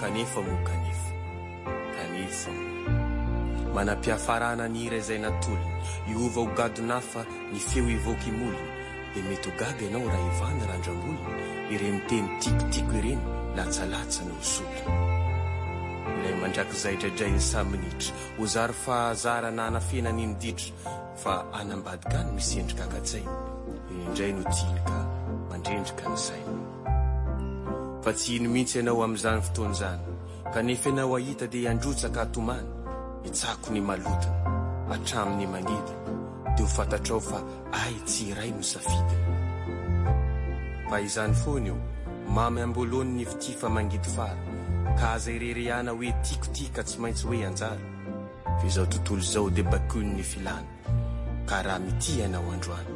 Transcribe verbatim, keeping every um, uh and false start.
kanefa mo kanefa kanefa manam-piafarana ny ira izay natolony iova ho gadonafa ny feo ivoaka imolony dia mety ho gaga ianao raha ivana randram-bolony ireny teny tikotiko ireny latsalatsa no sotony ilay mandrakizay draidray ny saminitra ho zary fahazarana anafenany inditra fa anambadika any misy endrika akatsainy indray no tilika mandrendrika ny saina fa tsy ino mihitsy ianao amin'izany fotoan'izany kanefa ianao ahita dia androtsaka atomany itsako ny malotana hatramin'ny manidina dia ho fantatrao fa ay tsy iray no safidiny fa izany foana io mamy ambolony ny fitifa mangidy fara ka aza ireriana hoe tikotika tsy maintsy hoe anjara fa izao tontolo izao dia bakony ny filana ka raha mity ianao androany